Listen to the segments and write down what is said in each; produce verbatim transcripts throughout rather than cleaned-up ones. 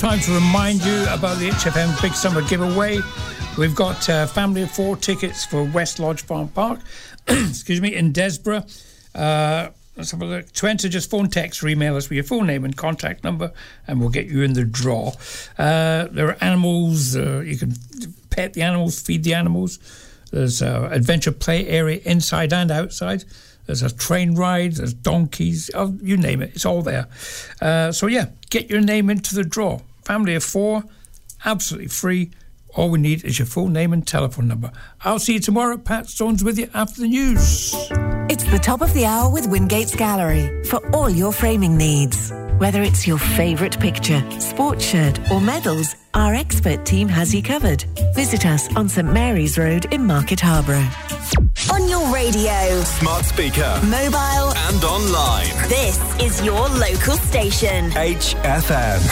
time to remind you about the H F M Big Summer Giveaway. We've got uh, family of four tickets for West Lodge Farm Park, excuse me, in Desborough. Uh, let's have a look. To enter, just phone, text, or email us with your full name and contact number, and we'll get you in the draw. Uh, there are animals. Uh, you can pet the animals, feed the animals. There's an adventure play area inside and outside. There's a train ride, there's donkeys, oh, you name it, it's all there. Uh, so, yeah, get your name into the draw. Family of four, absolutely free. All we need is your full name and telephone number. I'll see you tomorrow. Pat Stone's with you after the news. It's the top of the hour with Wingate's Gallery for all your framing needs. Whether it's your favourite picture, sports shirt or medals, our expert team has you covered. Visit us on St Mary's Road in Market Harborough. On your radio, smart speaker, mobile and online. This is your local station. H F M.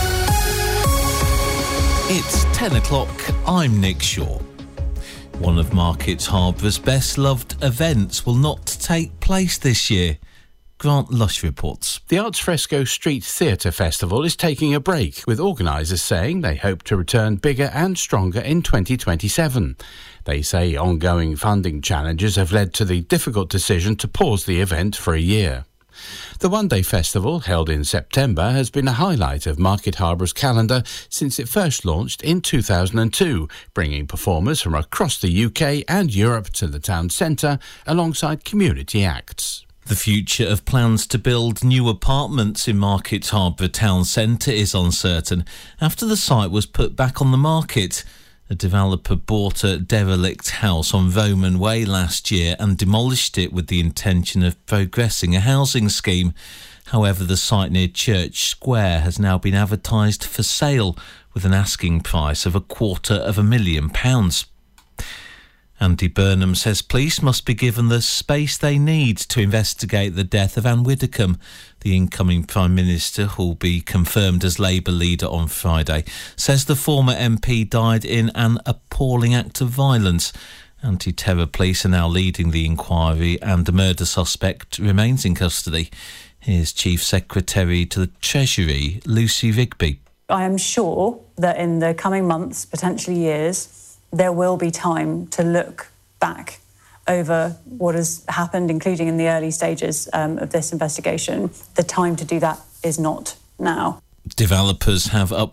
It's ten o'clock. I'm Nick Shaw. One of Market Harbour's best-loved events will not take place this year. Grant Lush reports. The Arts Fresco Street Theatre Festival is taking a break, with organisers saying they hope to return bigger and stronger in twenty twenty-seven. They say ongoing funding challenges have led to the difficult decision to pause the event for a year. The one-day festival, held in September, has been a highlight of Market Harbour's calendar since it first launched in two thousand two, bringing performers from across the U K and Europe to the town centre alongside community acts. The future of plans to build new apartments in Market Harbour town centre is uncertain after the site was put back on the market. A developer bought a derelict house on Roman Way last year and demolished it with the intention of progressing a housing scheme. However, the site near Church Square has now been advertised for sale with an asking price of a quarter of a million pounds. Andy Burnham says police must be given the space they need to investigate the death of Anne Widdecombe. The incoming Prime Minister, who will be confirmed as Labour leader on Friday, says the former M P died in an appalling act of violence. Anti-terror police are now leading the inquiry and the murder suspect remains in custody. Here's Chief Secretary to the Treasury, Lucy Rigby. I am sure that in the coming months, potentially years, there will be time to look back over what has happened, including in the early stages um, of this investigation. The time to do that is not now. Developers have up